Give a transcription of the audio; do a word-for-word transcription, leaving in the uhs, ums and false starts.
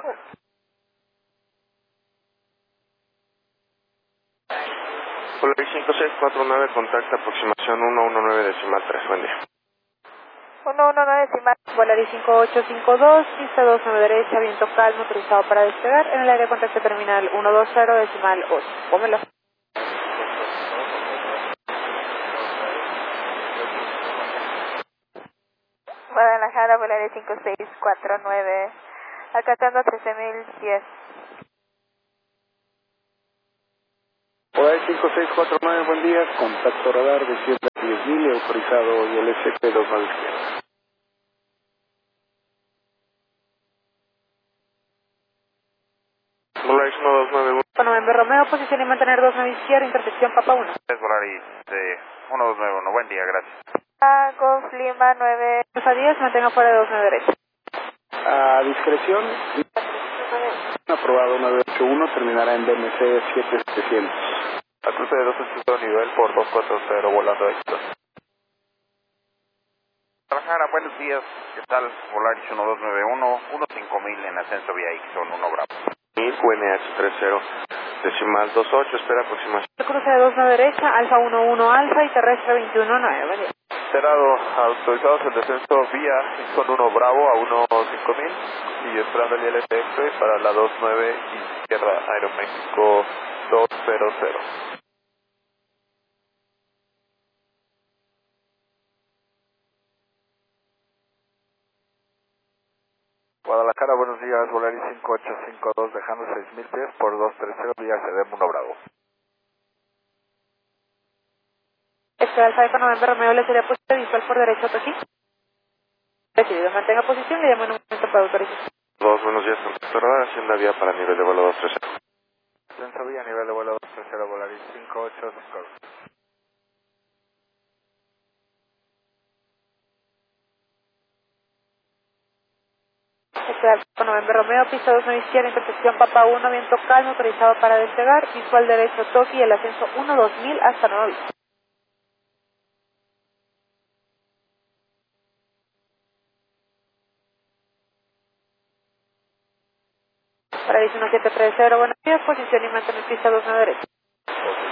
Polaris cinco seis cuatro nueve, contacta aproximación uno uno nueve decimal tres, buen día. uno uno nueve decimal, Polaris cinco ocho cinco dos, pista dos nueve derecha, viento calmo, autorizado para despegar, en el área de contacto terminal uno dos cero decimal ocho. Pómelo. Guadalajara, Polaris cinco seis cuatro nueve, alcanzando a trece mil diez. Polaris cinco seis cuatro nueve, buen día, contacto radar de siete a diez mil y autorizado y el S P dos a la izquierda. Polaris uno dos nueve uno. November Romeo, posición y mantener dos nueve izquierda, intersección Papa uno. Es Polaris eh, uno dos nueve uno, buen día, gracias. Golf Lima nueve a diez, mantenga fuera de dos nueve derecha. A discreción, aprobado nueve ocho uno, terminará en D M C siete setecientos. A cruce de dos sexto nivel por dos cuatro cero, volando éxito. Guadalajara, buenos días, ¿qué tal? Polaris uno dos nueve uno, cinco mil en ascenso vía X, son uno Bravo. Q N H tres cero, decimal dos ocho, espera aproximación. Cruce de dos nueve derecha, Alfa uno uno Alfa y terrestre veintiuno nueve, buen día. Cerrado, autorizados el descenso vía con uno Bravo a uno cinco mil y esperando el I L T Express para la dos nueve izquierda, Aeroméxico dos cero cero. Guadalajara, buenos días, Polaris cinco ocho cinco dos, dejando seis mil pies por dos tres cero vía C D uno Bravo. Este Alfa Eco November Romeo le sería puesto visual por derecha auto aquí. Recibido, mantenga posición, le llamo en un momento para autorizar. Dos, buenos días, contacto radar, hacienda vía para nivel de vuelo dos tres cero. Ascenso vía nivel de vuelo dos tres cero, Polaris cinco ocho cinco dos. Este Alfa November Romeo, pista dos nueve izquierda, intersección Papa uno, viento calmo, autorizado para despegar, visual derecho Toki, el ascenso uno dos mil hasta Nueva Vista. Polaris uno siete tres cero, buenos días, posición y mantener pista dos nueve derecha.